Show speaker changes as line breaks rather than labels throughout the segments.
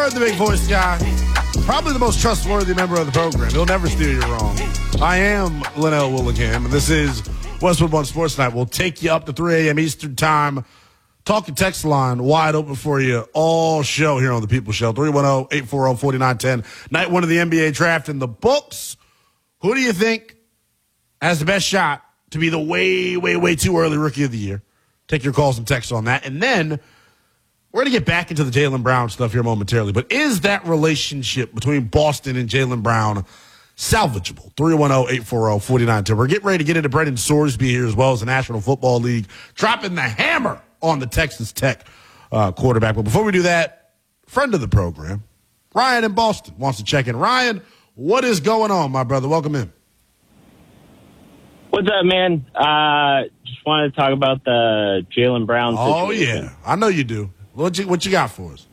heard the big voice guy. Probably the most trustworthy member of the program. He'll never steer you wrong. I am Linnell Willingham, and this is Westwood One Sports Night. We'll take you up to 3 a.m. Eastern Time. Talk and text line wide open for you all show here on the People Show. 310-840-4910. Night one of the NBA draft in the books. Who do you think has the best shot to be the way too early rookie of the year? Take your calls and texts on that. And then we're going to get back into the Jaylen Brown stuff here momentarily. But is that relationship between Boston and Jaylen Brown salvageable? 310-840-4910. We're getting ready to get into Brendan Sorsby here as well as the National Football League, dropping the hammer on the Texas Tech quarterback. But before we do that, friend of the program, Ryan in Boston, wants to check in. Ryan, what is going on, my brother? Welcome in.
What's up, man? Just wanted to talk about the Jaylen Brown situation.
Oh, yeah. I know you do. What you got for us?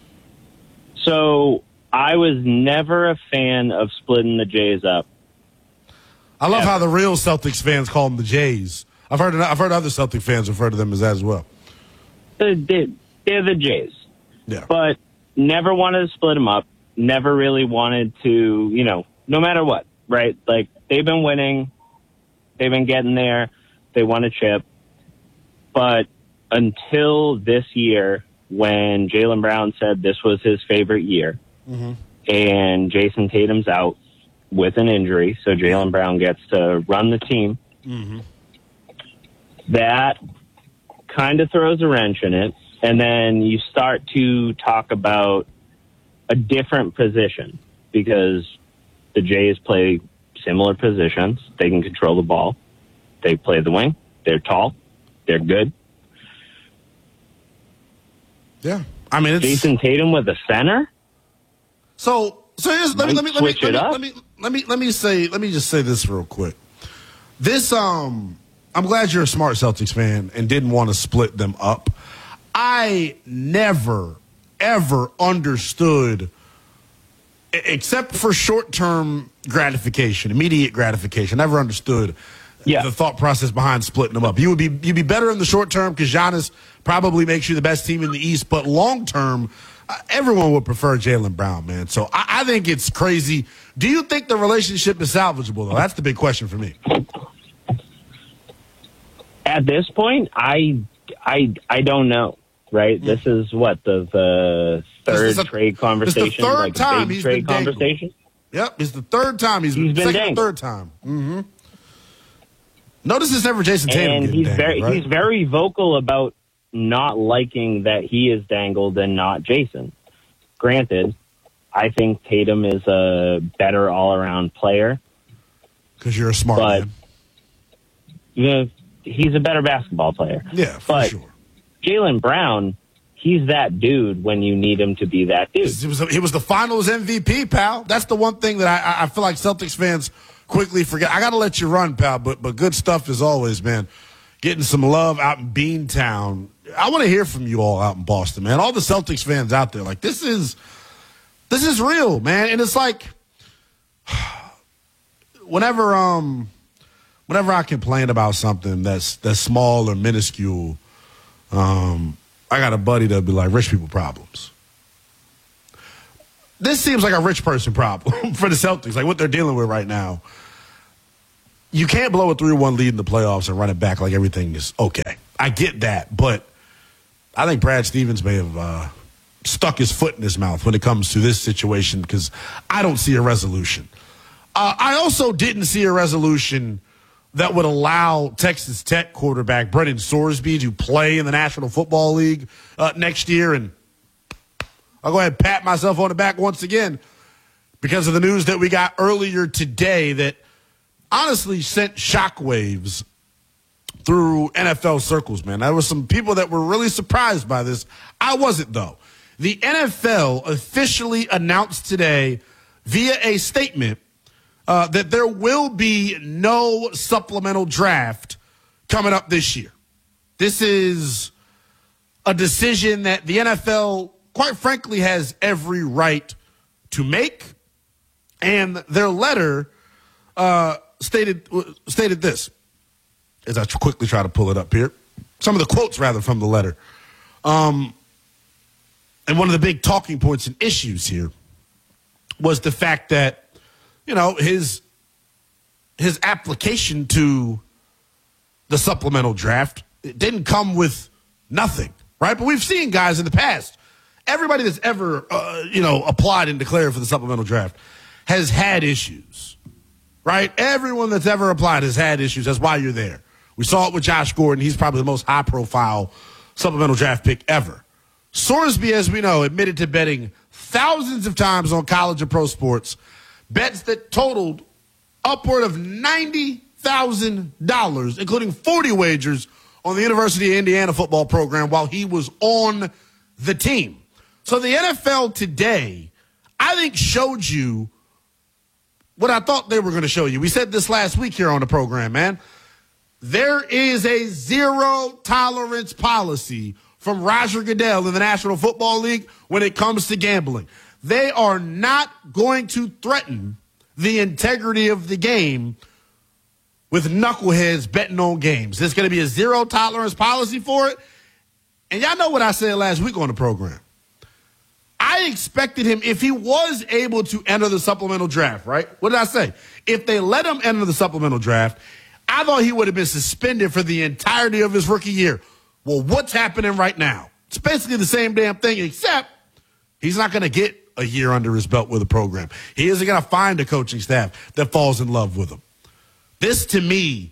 So I was never a fan of splitting the Jays up.
I love how the real Celtics fans call them the Jays. I've heard other Celtic fans refer to them as that as well.
They're the Jays.
Yeah.
But never wanted to split them up. Never really wanted to, no matter what, right? Like, they've been winning. They've been getting there. They won a chip. But until this year, when Jaylen Brown said this was his favorite year, and Jason Tatum's out with an injury, so Jaylen Brown gets to run the team, that kind of throws a wrench in it. And then you start to talk about a different position because the Jays play similar positions. They can control the ball. They play the wing. They're tall. They're good.
Yeah. I mean, it's
Jason Tatum with a center.
So here's, let me just say this real quick. This I'm glad you're a smart Celtics fan and didn't want to split them up. I never ever understood, except for short-term gratification, immediate gratification. Never understood the thought process behind splitting them up. You'd be better in the short term because Giannis probably makes you the best team in the East, but long term, everyone would prefer Jaylen Brown, man. So I think it's crazy. Do you think the relationship is salvageable, though? That's the big question for me.
At this point, I don't know. Right? This is what the third trade conversation.
It's the third time he's been dangled.
Conversation.
Yep, it's the third time he's been dangled. Third time. Mm-hmm. Notice it's never Jason Tatum.
And he's very vocal about not liking that he is dangled and not Jason. Granted, I think Tatum is a better all-around player.
Because you're a smart man.
He's a better basketball player.
Yeah, for sure.
Jaylen Brown, he's that dude when you need him to be that dude.
He was the Finals MVP, pal. That's the one thing that I feel like Celtics fans quickly forget. I got to let you run, pal, but good stuff as always, man. Getting some love out in Beantown. I want to hear from you all out in Boston, man. All the Celtics fans out there, like this is real, man. And it's like whenever I complain about something that's small or minuscule, I got a buddy that'll be like, rich people problems. This seems like a rich person problem for the Celtics, like what they're dealing with right now. You can't blow a 3-1 lead in the playoffs and run it back like everything is okay. I get that, but I think Brad Stevens may have stuck his foot in his mouth when it comes to this situation because I don't see a resolution. I also didn't see a resolution that would allow Texas Tech quarterback Brendan Sorsby to play in the National Football League next year. And I'll go ahead and pat myself on the back once again because of the news that we got earlier today that honestly sent shockwaves through NFL circles, man. There were some people that were really surprised by this. I wasn't, though. The NFL officially announced today via a statement that there will be no supplemental draft coming up this year. This is a decision that the NFL, quite frankly, has every right to make. And their letter stated this, as I quickly try to pull it up here. Some of the quotes, rather, from the letter. and one of the big talking points and issues here was the fact that, his application to the supplemental draft, it didn't come with nothing, right? But we've seen guys in the past. Everybody that's ever, applied and declared for the supplemental draft has had issues, right? Everyone that's ever applied has had issues. That's why you're there. We saw it with Josh Gordon. He's probably the most high-profile supplemental draft pick ever. Sorsby, as we know, admitted to betting thousands of times on college and pro sports, bets that totaled upward of $90,000, including 40 wagers on the University of Indiana football program while he was on the team. So the NFL today, I think, showed you what I thought they were going to show you. We said this last week here on the program, man. There is a zero-tolerance policy from Roger Goodell in the National Football League when it comes to gambling. They are not going to threaten the integrity of the game with knuckleheads betting on games. There's going to be a zero-tolerance policy for it. And y'all know what I said last week on the program. I expected him, if he was able to enter the supplemental draft, right? What did I say? If they let him enter the supplemental draft, I thought he would have been suspended for the entirety of his rookie year. Well, what's happening right now? It's basically the same damn thing, except he's not going to get a year under his belt with a program. He isn't going to find a coaching staff that falls in love with him. This, to me,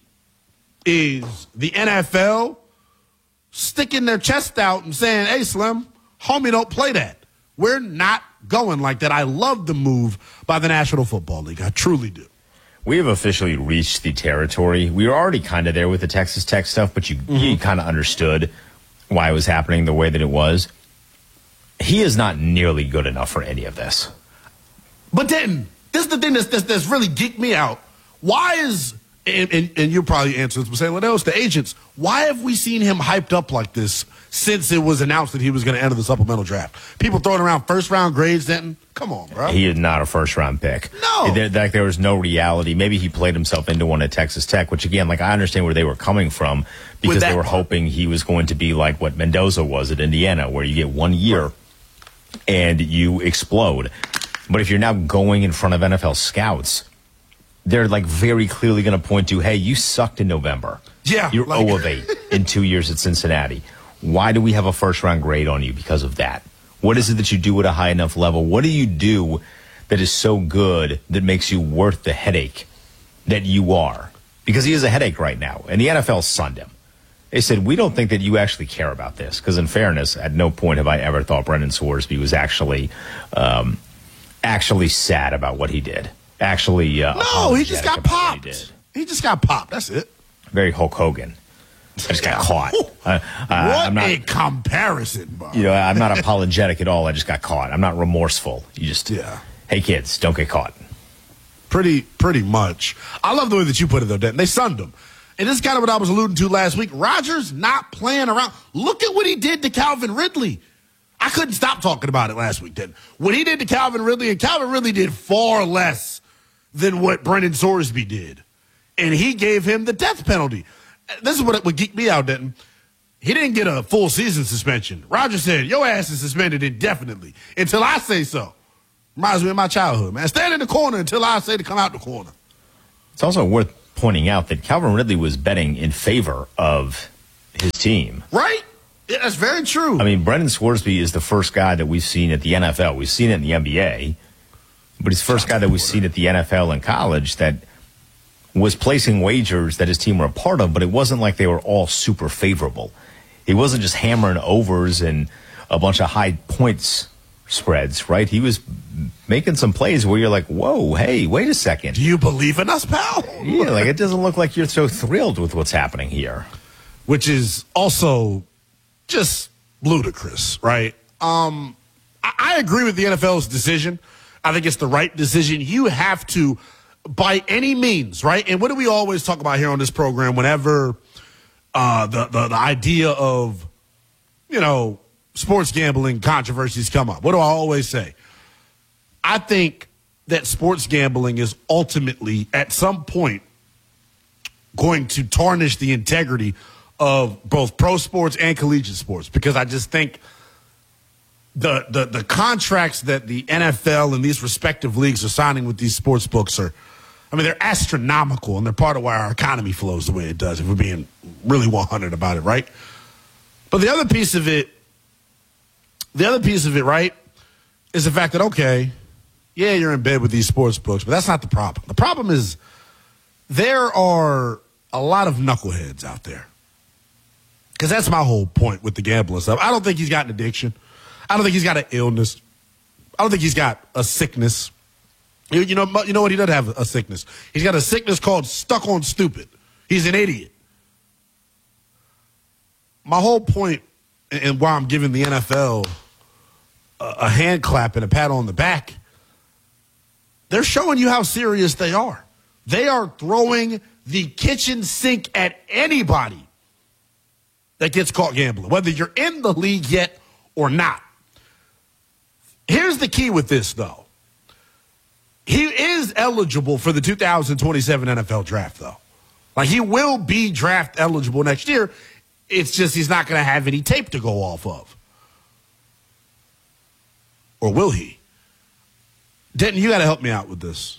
is the NFL sticking their chest out and saying, hey, Slim, homie, don't play that. We're not going like that. I love the move by the National Football League. I truly do.
We have officially reached the territory. We were already kind of there with the Texas Tech stuff, but you kind of understood why it was happening the way that it was. He is not nearly good enough for any of this.
But then, this is the thing that's really geeked me out. Why is, and you'll probably answer this, but saying, well, the agents, why have we seen him hyped up like this since it was announced that he was going to enter the supplemental draft? People throwing around first-round grades, Denton. Come on, bro.
He is not a first-round pick.
No.
There was no reality. Maybe he played himself into one at Texas Tech, which, again, I understand where they were coming from because they were hoping he was going to be like what Mendoza was at Indiana, where you get 1 year and you explode. But if you're now going in front of NFL scouts, they're very clearly going to point to, hey, you sucked in November.
Yeah.
You're 0 of 8 in 2 years at Cincinnati. Why do we have a first-round grade on you because of that? What is it that you do at a high enough level? What do you do that is so good that makes you worth the headache that you are? Because he is a headache right now, and the NFL sunned him. They said, we don't think that you actually care about this, because in fairness, at no point have I ever thought Brendan Sorsby was actually sad about what he did. No,
he just got popped. He just got popped. That's it.
Very Hulk Hogan. I just got caught.
What a comparison, bro.
I'm not apologetic at all. I just got caught. I'm not remorseful. Hey, kids, don't get caught.
Pretty much. I love the way that you put it, though, Denton. They sunned him. And this is kind of what I was alluding to last week. Rodgers not playing around. Look at what he did to Calvin Ridley. I couldn't stop talking about it last week, Denton. What he did to Calvin Ridley, and Calvin Ridley did far less than what Brendan Sorsby did. And he gave him the death penalty. This is what would geek me out, Denton. He didn't get a full season suspension. Roger said, your ass is suspended indefinitely until I say so. Reminds me of my childhood, man. Stand in the corner until I say to come out the corner.
It's also worth pointing out that Calvin Ridley was betting in favor of his team.
Right? Yeah, that's very true.
I mean, Brendan Sorsby is the first guy that we've seen at the NFL. We've seen it in the NBA, but he's the first guy that we've seen at the NFL and college that was placing wagers that his team were a part of, but it wasn't like they were all super favorable. He wasn't just hammering overs and a bunch of high points spreads, right? He was making some plays where you're like, whoa, hey, wait a second.
Do you believe in us, pal?
Yeah, it doesn't look like you're so thrilled with what's happening here.
Which is also just ludicrous, right? I agree with the NFL's decision. I think it's the right decision. You have to, by any means, right? And what do we always talk about here on this program whenever the idea of, sports gambling controversies come up? What do I always say? I think that sports gambling is ultimately, at some point, going to tarnish the integrity of both pro sports and collegiate sports, because I just think the contracts that the NFL and these respective leagues are signing with these sports books are, I mean, they're astronomical, and they're part of why our economy flows the way it does, if we're being really 100 about it, right? But the other piece of it, right, is the fact that, okay, yeah, you're in bed with these sports books, but that's not the problem. The problem is there are a lot of knuckleheads out there. Because that's my whole point with the gambling stuff. I don't think he's got an addiction. I don't think he's got an illness. I don't think he's got a sickness. You know what? He doesn't have a sickness. He's got a sickness called stuck on stupid. He's an idiot. My whole point, and why I'm giving the NFL a hand clap and a pat on the back, they're showing you how serious they are. They are throwing the kitchen sink at anybody that gets caught gambling, whether you're in the league yet or not. Here's the key with this, though. He is eligible for the 2027 NFL draft, though. Like, he will be draft eligible next year. It's just he's not going to have any tape to go off of. Or will he? Denton, you got to help me out with this.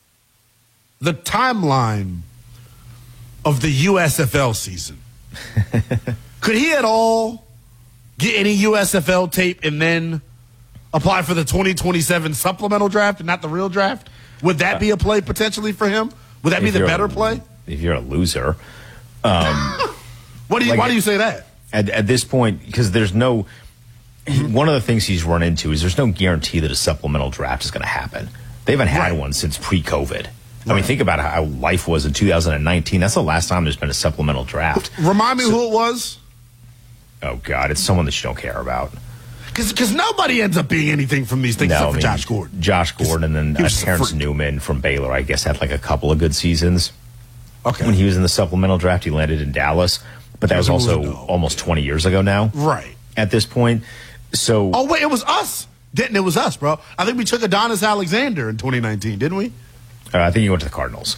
The timeline of the USFL season. Could he at all get any USFL tape and then apply for the 2027 supplemental draft and not the real draft? Would that be a play potentially for him? Would that be the better play?
If you're a loser.
Why do you say that?
At this point, because there's no... One of the things he's run into is there's no guarantee that a supplemental draft is going to happen. They haven't had one since pre-COVID. I mean, think about how life was in 2019. That's the last time there's been a supplemental draft.
Remind me who it was.
Oh, God. It's someone that you don't care about.
Because nobody ends up being anything from these things except for Josh Gordon.
Josh Gordon and then Terrence Newman from Baylor, I guess, had like a couple of good seasons.
Okay.
When he was in the supplemental draft, he landed in Dallas. But that was also almost 20 years ago now.
Right.
At this point. So.
Oh, wait, it was us. Denton, it was us, bro. I think we took Adonis Alexander in 2019, didn't we?
I think he went to the Cardinals.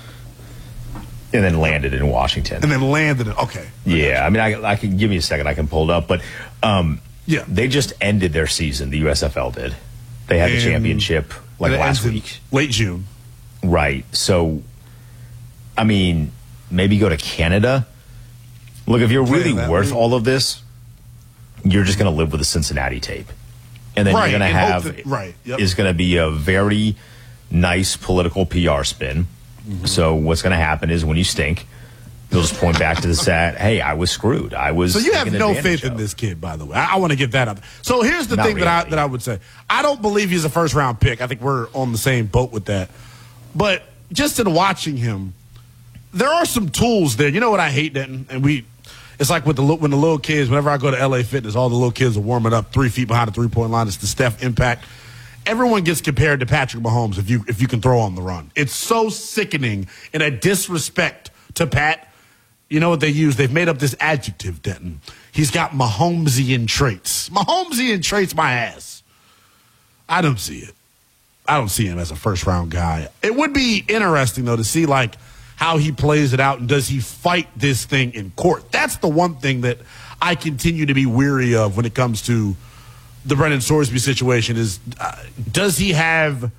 And then landed in Washington.
Okay.
Yeah, I mean, I can give me a second. I can pull it up. But
yeah,
they just ended their season. The USFL did. They had the championship like last week.
Late June.
Right. So, I mean, maybe go to Canada. Look, if you're really worth all of this, you're just going to live with the Cincinnati tape. And then you're going to have is going to be a very nice political PR spin. Mm-hmm. So what's going to happen is when you stink, they'll just point back to the set. Hey, I was screwed. So
you have no faith in this kid, by the way. I want to get that up. So here's the thing that I would say. I don't believe he's a first-round pick. I think we're on the same boat with that. But just in watching him, there are some tools there. You know what I hate, Denton? And it's like when the little kids, whenever I go to LA Fitness, all the little kids are warming up 3 feet behind the three-point line. It's the Steph impact. Everyone gets compared to Patrick Mahomes if you can throw on the run. It's so sickening and a disrespect to Pat. You know what they use? They've made up this adjective, Denton. He's got Mahomesian traits. Mahomesian traits, my ass. I don't see it. I don't see him as a first-round guy. It would be interesting, though, to see, like, how he plays it out and does he fight this thing in court. That's the one thing that I continue to be weary of when it comes to the Brendan Sorsby situation is does he have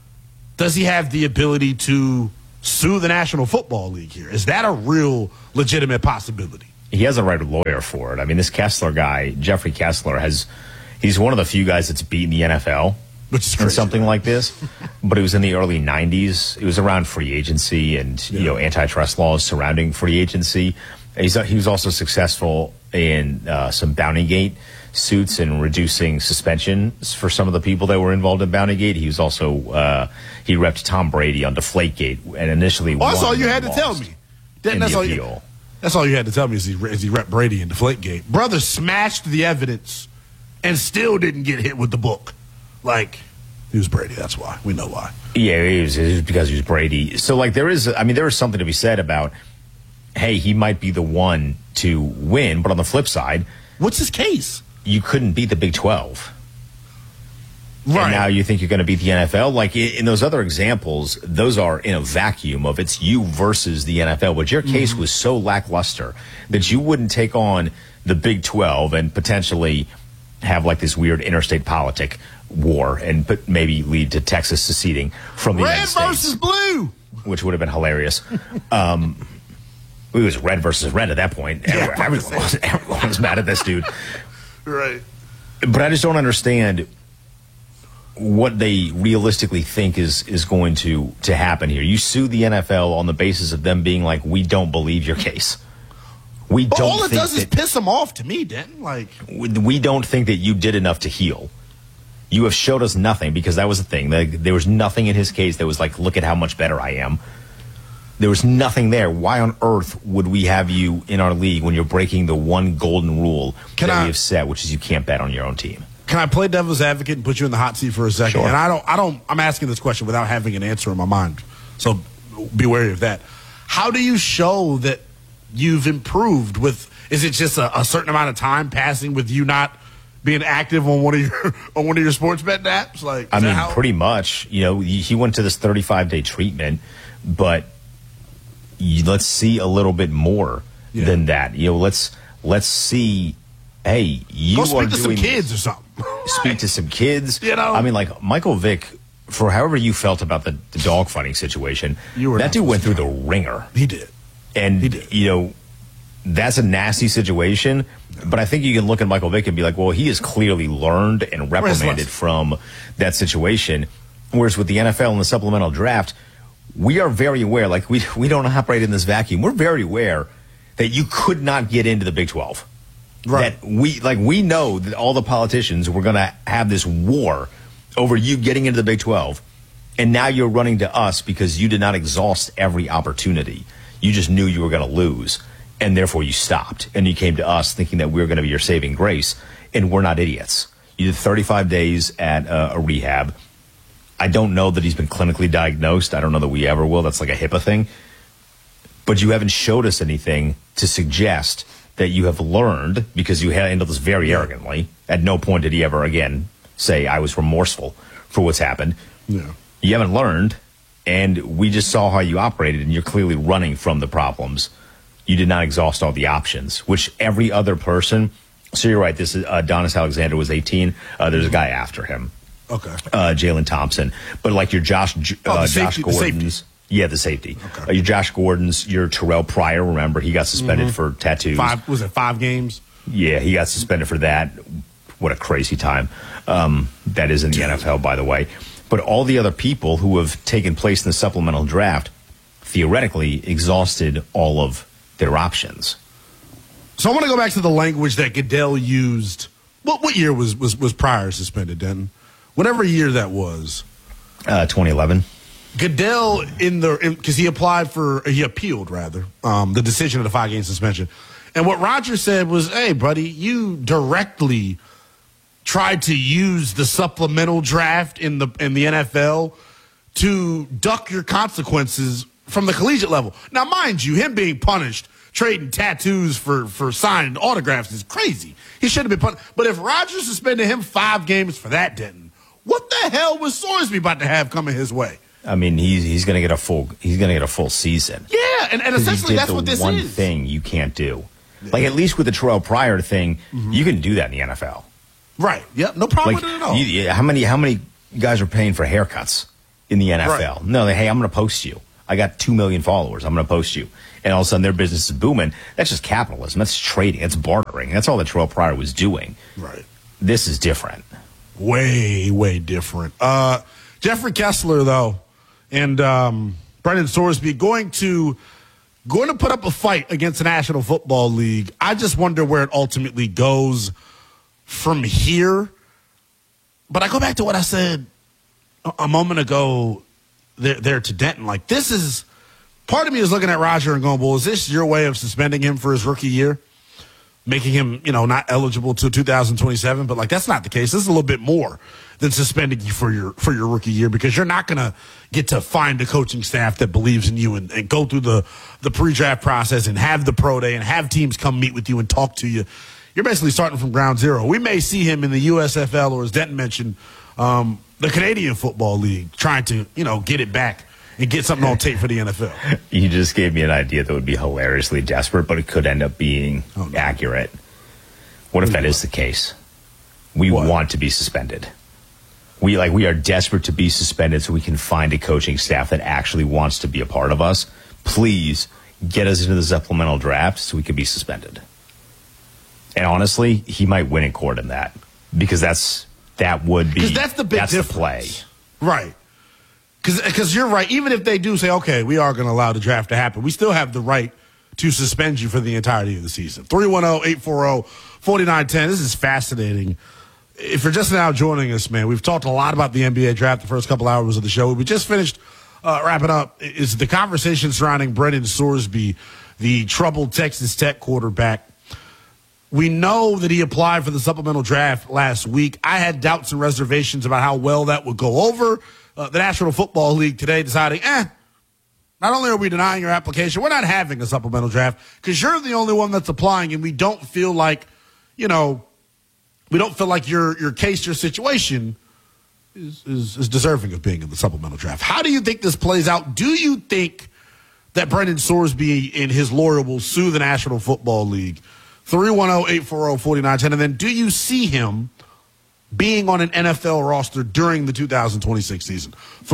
the ability to sue the National Football League here? Is that a real legitimate possibility?
He has a right lawyer for it. I mean, this Kessler guy, Jeffrey Kessler, he's one of the few guys that's beaten the NFL.
Which is crazy,
in something like this, but it was in the early 90s. It was around free agency and antitrust laws surrounding free agency. He was also successful in some Bountygate suits and reducing suspensions for some of the people that were involved in Bountygate. He was also he repped Tom Brady on Deflategate and initially won.
That's all you had to tell me. That's all you had to tell me is he repped Brady in Deflategate. Brother smashed the evidence and still didn't get hit with the book. Like, he was Brady, that's why. We know why.
Yeah, it was because he was Brady. So, like, there is something to be said about, hey, he might be the one to win, but on the flip side...
What's his case?
You couldn't beat the Big 12.
Right.
And now you think you're going to beat the NFL? Like, in those other examples, those are in a vacuum of it's you versus the NFL. But your case was so lackluster that you wouldn't take on the Big 12 and potentially... have like this weird interstate politic war and maybe lead to Texas seceding from the United States.
Red versus blue,
which would have been hilarious. It was red versus red at that point.
Yeah,
Everyone was mad at this dude.
Right.
But I just don't understand what they realistically think is going to happen here. You sue the NFL on the basis of them being like, we don't believe your case.
But all it does is piss them off to me, Denton. Like,
we don't think that you did enough to heal. You have showed us nothing, because that was the thing. There was nothing in his case that was like, look at how much better I am. There was nothing there. Why on earth would we have you in our league when you're breaking the one golden rule we have set, which is you can't bet on your own team?
Can I play devil's advocate and put you in the hot seat for a second?
Sure.
And I'm asking this question without having an answer in my mind, so be wary of that. How do you show that you've improved? Is it just a certain amount of time passing with you not being active on one of your sports betting apps? Like,
I mean, pretty much. He went to this 35-day treatment, but let's see a little bit more than that. Let's see. Hey,
go speak to some kids or something.
Speak to some kids. I mean, like Michael Vick, for however you felt about the dogfighting situation, that dude went through the ringer.
He did.
And, that's a nasty situation. But I think you can look at Michael Vick and be like, well, he has clearly learned and reprimanded from that situation. Whereas with the NFL and the supplemental draft, we are very aware, like we don't operate in this vacuum. We're very aware that you could not get into the Big 12.
Right.
That we know that all the politicians were going to have this war over you getting into the Big 12. And now you're running to us because you did not exhaust every opportunity. You just knew you were going to lose, and therefore you stopped. And you came to us thinking that we were going to be your saving grace, and we're not idiots. You did 35 days at a rehab. I don't know that he's been clinically diagnosed. I don't know that we ever will. That's like a HIPAA thing. But you haven't showed us anything to suggest that you have learned, because you handled this very arrogantly. At no point did he ever again say, I was remorseful for what's happened.
Yeah.
You haven't learned, and we just saw how you operated, and you're clearly running from the problems. You did not exhaust all the options, which every other person. So you're right. This is Adonis Alexander was 18. There's a guy after him.
Okay.
Jalen Thompson. But like your Josh Gordon's. The safety.
Okay.
Your Josh Gordon's, your Terrell Pryor, remember, he got suspended for tattoos.
5 games?
Yeah, he got suspended for that. What a crazy time. That is in the NFL, by the way. But all the other people who have taken place in the supplemental draft theoretically exhausted all of their options.
So I want to go back to the language that Goodell used. What year was Pryor suspended, Denton? Whatever year that was.
2011.
Goodell because he appealed the decision of the 5-game suspension. And what Rodgers said was, hey, buddy, you directly tried to use the supplemental draft in the NFL to duck your consequences from the collegiate level. Now, mind you, him being punished, trading tattoos for signed autographs is crazy. He should have been punished. But if Rodgers suspended him 5 games for that, Denton, what the hell was Sorsby about to have coming his way?
I mean, he's going to get a full season.
Yeah, and essentially that's what this is.
One thing you can't do, like at least with the Terrell Pryor thing, you can do that in the NFL.
Right. Yep. No problem with it at all.
How many guys are paying for haircuts in the NFL?
Right.
No, hey, I'm going to post you. I got 2 million followers. I'm going to post you, and all of a sudden their business is booming. That's just capitalism. That's trading. That's bartering. That's all that Terrell Pryor was doing.
Right.
This is different.
Way, way different. Jeffrey Kessler, though, and Brendan Sorsby going to put up a fight against the National Football League. I just wonder where it ultimately goes from here. But I go back to what I said a moment ago there to Denton. Like, this is part of me is looking at Roger and going, well, is this your way of suspending him for his rookie year? Making him, not eligible till 2027, but like that's not the case. This is a little bit more than suspending you for your rookie year, because you're not going to get to find a coaching staff that believes in you and go through the pre-draft process and have the pro day and have teams come meet with you and talk to you. You're basically starting from ground zero. We may see him in the USFL, or as Denton mentioned, the Canadian Football League, trying to get it back and get something on tape for the NFL.
You just gave me an idea that would be hilariously desperate, but it could end up being accurate. What if that is the case? We want to be suspended. We are desperate to be suspended so we can find a coaching staff that actually wants to be a part of us. Please get us into the supplemental draft so we can be suspended. And honestly, he might win in court in that, because that would be,
that's the big difference.
The play.
Right. Because you're right. Even if they do say, okay, we are going to allow the draft to happen, we still have the right to suspend you for the entirety of the season. 310-840-4910. This is fascinating. If you're just now joining us, man, we've talked a lot about the NBA draft the first couple hours of the show. We just finished wrapping up. Is the conversation surrounding Brendan Sorsby, the troubled Texas Tech quarterback. We know that he applied for the supplemental draft last week. I had doubts and reservations about how well that would go over. The National Football League today deciding, not only are we denying your application, we're not having a supplemental draft because you're the only one that's applying, and we don't feel like, your case, your situation is deserving of being in the supplemental draft. How do you think this plays out? Do you think that Brendan Sorsby and his lawyer will sue the National Football League? 310-840-4910. And then do you see him being on an NFL roster during the 2026 season?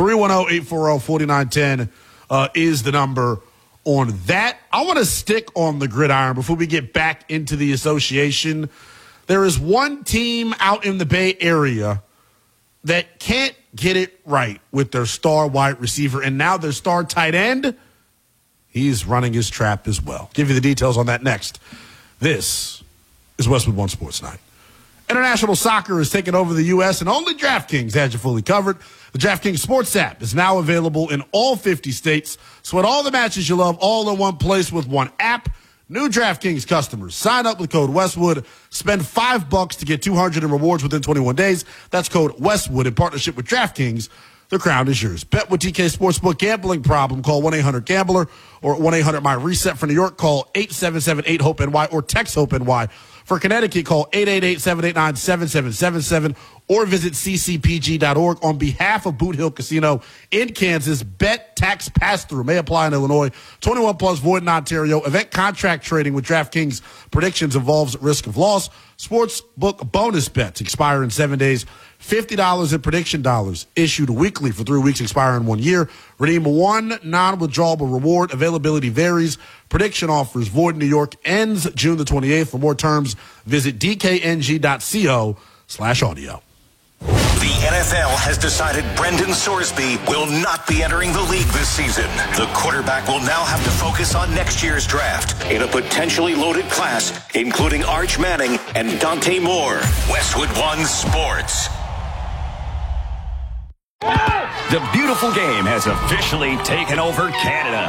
310-840-4910 is the number on that. I want to stick on the gridiron before we get back into the association. There is one team out in the Bay Area that can't get it right with their star wide receiver, and now their star tight end, he's running his trap as well. Give you the details on that next. This is Westwood One Sports Night. International soccer is taking over the U.S., and only DraftKings has you fully covered. The DraftKings Sports app is now available in all 50 states. Sweat all the matches you love all in one place with one app. New DraftKings customers, sign up with code Westwood. Spend $5 to get $200 in rewards within 21 days. That's code Westwood in partnership with DraftKings. The crown is yours. Bet with TK Sportsbook. Gambling problem? Call 1-800-GAMBLER or 1-800-MY-RESET. For New York, call 877-8-HOPE-NY or text HOPE-NY. For Connecticut, call 888-789-7777 or visit ccpg.org. On behalf of Boot Hill Casino in Kansas, bet tax pass-through may apply in Illinois. 21 plus void in Ontario. Event contract trading with DraftKings predictions involves risk of loss. Sportsbook bonus bets expire in 7 days. $50 in prediction dollars issued weekly for 3 weeks, expire in 1 year. Redeem one non-withdrawable reward. Availability varies. Prediction offers void in New York. Ends June the 28th. For more terms, visit dkng.co/audio.
The NFL has decided Brendan Sorsby will not be entering the league this season. The quarterback will now have to focus on next year's draft in a potentially loaded class, including Arch Manning and Dante Moore. Westwood One Sports.
The beautiful game has officially taken over Canada.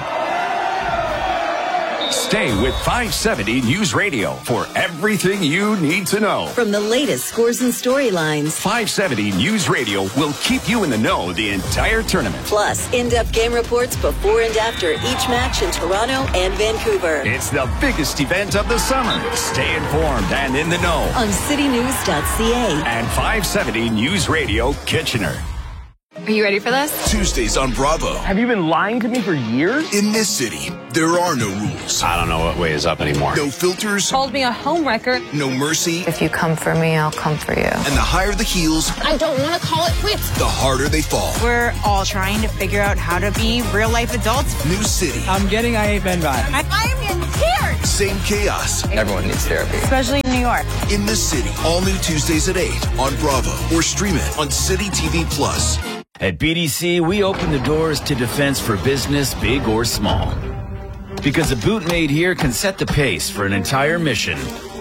Stay with 570 News Radio for everything you need to know.
From the latest scores and storylines,
570 News Radio will keep you in the know the entire tournament.
Plus, in-depth game reports before and after each match in Toronto and Vancouver.
It's the biggest event of the summer. Stay informed and in the know
on citynews.ca
and 570 News Radio Kitchener.
Are you ready for this?
Tuesdays on Bravo.
Have you been lying to me for years?
In this city, there are no rules.
I don't know what way is up anymore.
No filters.
Told me a homewrecker.
No mercy.
If you come for me, I'll come for you.
And the higher the heels,
I don't want to call it quits.
The harder they fall.
We're all trying to figure out how to be real-life adults.
New city.
I'm getting I Ain't Been vibe.
I'm in tears.
Same chaos.
Everyone needs therapy.
Especially in New York.
In the City. All new Tuesdays at 8 on Bravo. Or stream it on City TV Plus.
At BDC, we open the doors to defense for business, big or small. Because a boot made here can set the pace for an entire mission.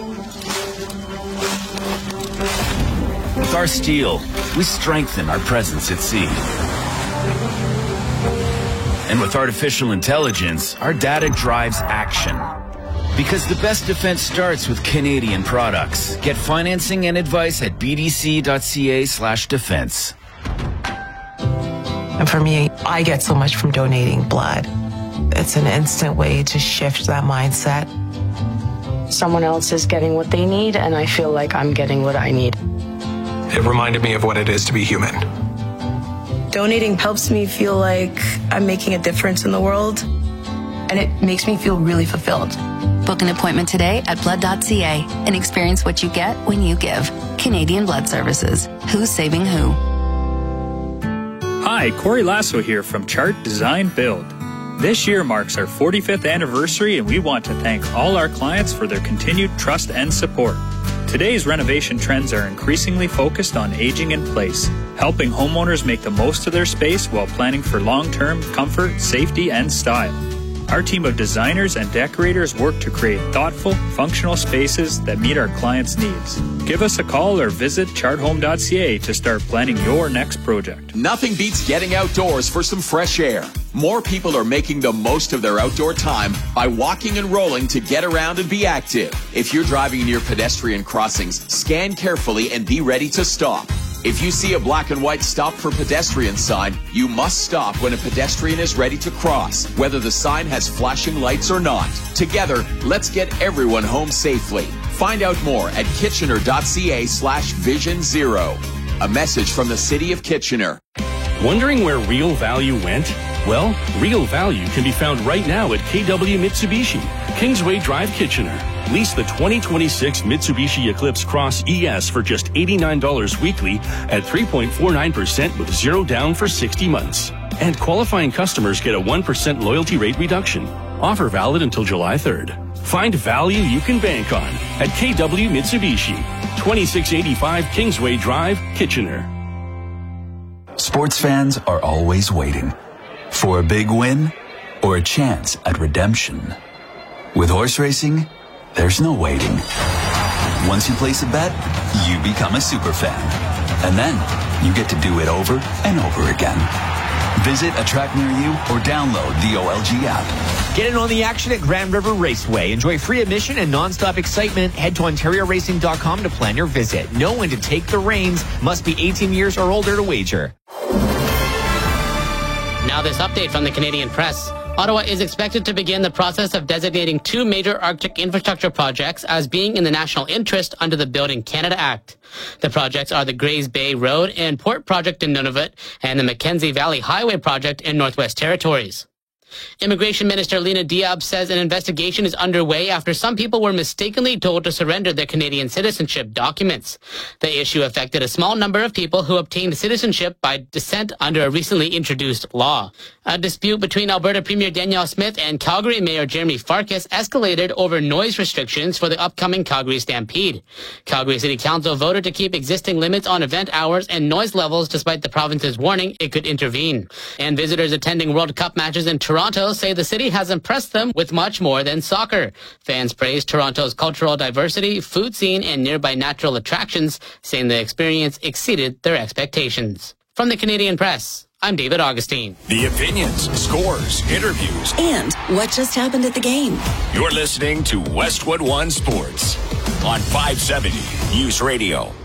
With our steel, we strengthen our presence at sea. And with artificial intelligence, our data drives action. Because the best defense starts with Canadian products. Get financing and advice at bdc.ca/defense.
And for me, I get so much from donating blood. It's an instant way to shift that mindset.
Someone else is getting what they need, and I feel like I'm getting what I need.
It reminded me of what it is to be human.
Donating helps me feel like I'm making a difference in the world, and it makes me feel really fulfilled.
Book an appointment today at blood.ca and experience what you get when you give. Canadian Blood Services. Who's saving who?
Hi, Corey Lasso here from Chart Design Build. This year marks our 45th anniversary, and we want to thank all our clients for their continued trust and support. Today's renovation trends are increasingly focused on aging in place, helping homeowners make the most of their space while planning for long-term comfort, safety, and style. Our team of designers and decorators work to create thoughtful, functional spaces that meet our clients' needs. Give us a call or visit charthome.ca to start planning your next project.
Nothing beats getting outdoors for some fresh air. More people are making the most of their outdoor time by walking and rolling to get around and be active. If you're driving near pedestrian crossings, scan carefully and be ready to stop. If you see a black and white stop for pedestrian sign, you must stop when a pedestrian is ready to cross, whether the sign has flashing lights or not. Together, let's get everyone home safely. Find out more at kitchener.ca/Vision Zero. A message from the City of Kitchener.
Wondering where real value went? Well, real value can be found right now at KW Mitsubishi, Kingsway Drive, Kitchener. Lease the 2026 Mitsubishi Eclipse Cross ES for just $89 weekly at 3.49% with zero down for 60 months. And qualifying customers get a 1% loyalty rate reduction. Offer valid until July 3rd. Find value you can bank on at KW Mitsubishi, 2685 Kingsway Drive, Kitchener.
Sports fans are always waiting for a big win or a chance at redemption. With horse racing, there's no waiting. Once you place a bet, you become a super fan. And then you get to do it over and over again. Visit a track near you or download the OLG app.
Get in on the action at Grand River Raceway. Enjoy free admission and non-stop excitement. Head to OntarioRacing.com to plan your visit. Know when to take the reins. Must be 18 years or older to wager.
Now this update from the Canadian Press. Ottawa is expected to begin the process of designating two major Arctic infrastructure projects as being in the national interest under the Building Canada Act. The projects are the Grays Bay Road and Port Project in Nunavut and the Mackenzie Valley Highway Project in Northwest Territories. Immigration Minister Lena Diab says an investigation is underway after some people were mistakenly told to surrender their Canadian citizenship documents. The issue affected a small number of people who obtained citizenship by descent under a recently introduced law. A dispute between Alberta Premier Danielle Smith and Calgary Mayor Jeremy Farkas escalated over noise restrictions for the upcoming Calgary Stampede. Calgary City Council voted to keep existing limits on event hours and noise levels despite the province's warning it could intervene. And visitors attending World Cup matches in Toronto say the city has impressed them with much more than soccer. Fans praised Toronto's cultural diversity, food scene, and nearby natural attractions, saying the experience exceeded their expectations. From the Canadian Press, I'm David Augustine.
The opinions, scores, interviews,
and what just happened at the game.
You're listening to Westwood One Sports on 570 News Radio.